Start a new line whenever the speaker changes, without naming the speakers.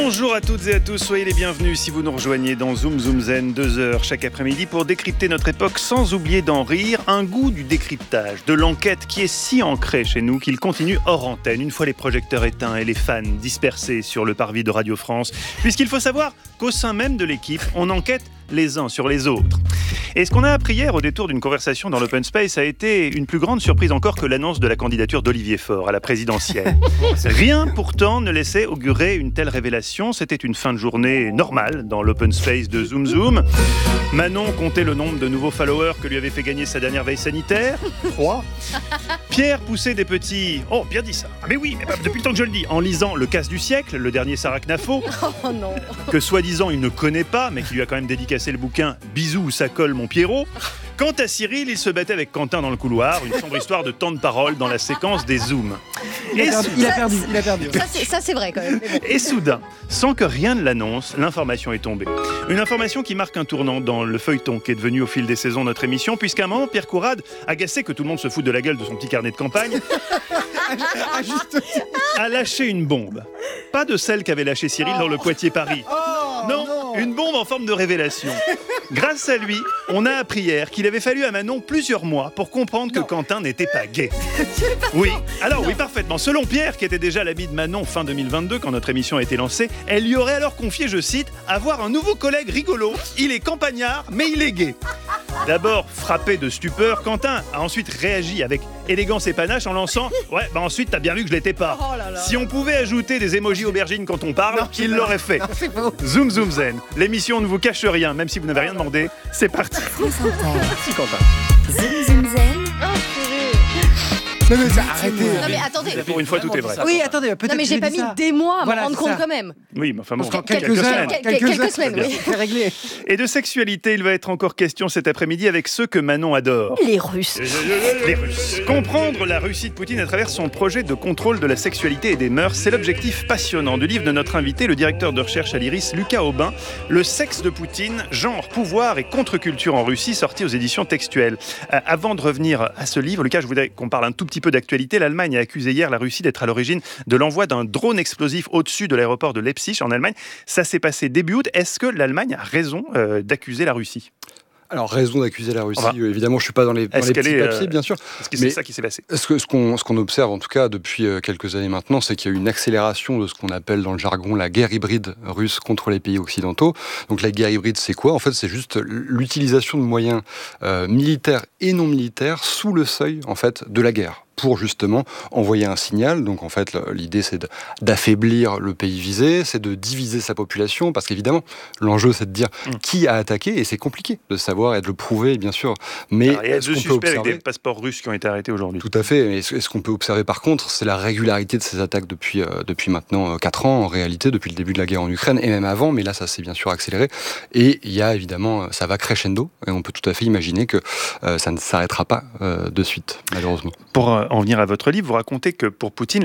Bonjour à toutes et à tous, soyez les bienvenus si vous nous rejoignez dans Zoom Zoom Zen, 2 heures chaque après-midi pour décrypter notre époque sans oublier d'en rire, un goût du décryptage, de l'enquête qui est si ancré chez nous qu'il continue hors antenne, une fois les projecteurs éteints et les fans dispersés sur le parvis de Radio France, puisqu'il faut savoir qu'au sein même de l'équipe, on enquête les uns sur les autres. Et ce qu'on a appris hier au détour d'une conversation dans l'Open Space a été une plus grande surprise encore que l'annonce de la candidature d'Olivier Faure à la présidentielle. Rien pourtant ne laissait augurer une telle révélation. C'était une fin de journée normale dans l'Open Space de Zoom Zoom. Manon comptait le nombre de nouveaux followers que lui avait fait gagner sa dernière veille sanitaire. 3. Pierre poussait des petits... Oh, bien dit ça. Ah, mais oui, mais depuis le temps que je le dis. En lisant Le Casse du siècle, le dernier Sarah Knafo, que soi-disant il ne connaît pas, mais qui lui a quand même dédicacé le bouquin « Bisous où ça colle mon Pierrot ». Quant à Cyril, il se battait avec Quentin dans le couloir, une sombre histoire de temps de parole dans la séquence des zooms.
Il a perdu.
Ça c'est vrai quand même. Bon.
Et soudain, sans que rien ne l'annonce, l'information est tombée. Une information qui marque un tournant dans le feuilleton qui est devenu au fil des saisons notre émission, puisqu'à un moment, Pierre Courade, agacé que tout le monde se foute de la gueule de son petit carnet de campagne, a lâché une bombe. Pas de celle qu'avait lâché Cyril dans le Poitiers-Paris. Non, une bombe en forme de révélation. Grâce à lui, on a appris hier qu'il avait fallu à Manon plusieurs mois pour comprendre que Quentin n'était pas gay. Oui, alors oui, parfaitement. Selon Pierre, qui était déjà l'ami de Manon fin 2022 quand notre émission a été lancée, elle lui aurait alors confié, je cite, « avoir un nouveau collègue rigolo, il est campagnard, mais il est gay ». D'abord frappé de stupeur, Quentin a ensuite réagi avec élégance et panache en lançant « Ouais, ensuite t'as bien vu que je l'étais pas. Si on pouvait ajouter des émojis aubergines quand on parle, il l'aurait fait. » Zoom Zoom Zen, l'émission ne vous cache rien, même si vous n'avez rien demandé. C'est parti. Merci Quentin.
Zoom Zoom Zen.
Non mais arrêtez.
Non mais attendez.
Pour une fois, tout est vrai.
Oui, attendez, peut-être.
Non mais j'ai pas mis des mois à me rendre compte
ça.
quand même.
Oui, mais enfin bon,
Quelques
semaines, oui.
C'est réglé.
Et de sexualité, il va être encore question cet après-midi avec ceux que Manon adore.
Les Russes.
Les Russes. Comprendre la Russie de Poutine à travers son projet de contrôle de la sexualité et des mœurs, c'est l'objectif passionnant du livre de notre invité, le directeur de recherche à l'IRIS, Lucas Aubin, Le sexe de Poutine, genre, pouvoir et contre-culture en Russie, sorti aux éditions textuelles. Avant de revenir à ce livre, Lucas, je voudrais qu'on parle un tout petit peu d'actualité. L'Allemagne a accusé hier la Russie d'être à l'origine de l'envoi d'un drone explosif au-dessus de l'aéroport de Leipzig en Allemagne. Ça s'est passé début août. Est-ce que l'Allemagne a raison d'accuser la Russie ?
Alors, raison d'accuser la Russie, évidemment, je ne suis pas dans les petits papiers, bien sûr.
Est-ce que c'est ça qui s'est passé ?
Ce qu'on observe, en tout cas, depuis quelques années maintenant, c'est qu'il y a eu une accélération de ce qu'on appelle dans le jargon la guerre hybride russe contre les pays occidentaux. Donc, la guerre hybride, c'est quoi ? En fait, c'est juste l'utilisation de moyens militaires et non militaires sous le seuil, en fait, de la guerre, pour justement envoyer un signal. Donc en fait, l'idée c'est d'affaiblir le pays visé, c'est de diviser sa population, parce qu'évidemment, l'enjeu c'est de dire qui a attaqué, et c'est compliqué de savoir et de le prouver, bien sûr. Mais
il y a 2 suspects avec des passeports russes qui ont été arrêtés aujourd'hui.
Tout à fait. Et ce qu'on peut observer par contre, c'est la régularité de ces attaques depuis maintenant 4 ans, en réalité, depuis le début de la guerre en Ukraine, et même avant, mais là ça s'est bien sûr accéléré. Et il y a évidemment, ça va crescendo, et on peut tout à fait imaginer que ça ne s'arrêtera pas de suite, malheureusement.
Pour en venir à votre livre, vous racontez que pour Poutine,